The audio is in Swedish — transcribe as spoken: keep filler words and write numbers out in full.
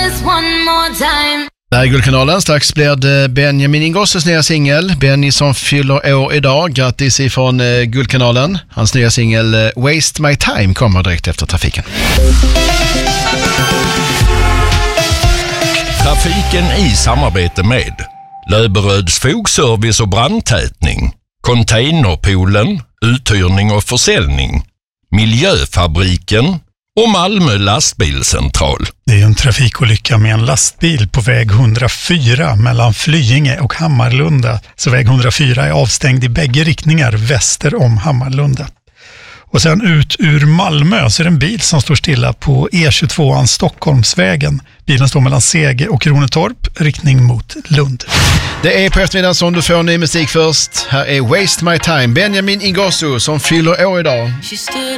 this one more time. Det här är Guldkanalen. Strax blir det Benjamin Ingossos nya singel. Benny som fyller år idag. Grattis ifrån eh, Guldkanalen. Hans nya singel eh, Waste My Time kommer direkt efter trafiken. Trafiken i samarbete med Löberöds fogservice och brandtätning, Containerpoolen, uthyrning och försäljning, Miljöfabriken och Malmö lastbilscentral. Det är en trafikolycka med en lastbil på väg hundrafyra mellan Flyinge och Hammarlunda. Så väg hundrafyra är avstängd i bägge riktningar väster om Hammarlunda. Och sen ut ur Malmö så är det en bil som står stilla på E tjugotvåan Stockholmsvägen. Bilen står mellan Sege och Kronetorp, riktning mot Lund. Det är på eftermiddagen som du får ny musik först. Här är Waste My Time. Benjamin Ingosso som fyller år idag.